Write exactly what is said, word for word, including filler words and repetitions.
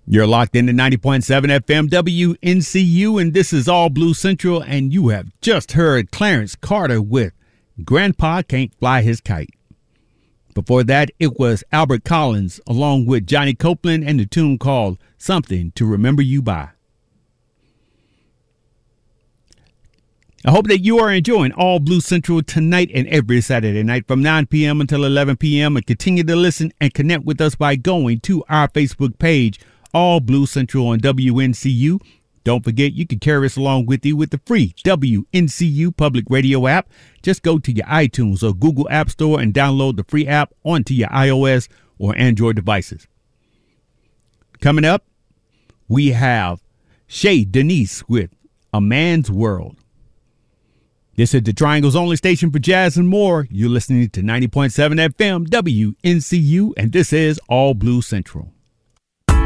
You're locked into ninety point seven F M W N C U, and this is All Blue Central, and you have just heard Clarence Carter with Grandpa Can't Fly His Kite. Before that, it was Albert Collins along with Johnny Copeland and the tune called Something to Remember You By. I hope that you are enjoying All Blue Central tonight and every Saturday night from nine p.m. until eleven p.m. and continue to listen and connect with us by going to our Facebook page, All Blue Central on W N C U. Don't forget, you can carry us along with you with the free W N C U public radio app. Just go to your iTunes or Google App Store and download the free app onto your iOS or Android devices. Coming up, we have Shay Denise with A Man's World. This is the Triangle's only station for jazz and more. You're listening to ninety point seven F M W N C U, and this is All Blue Central.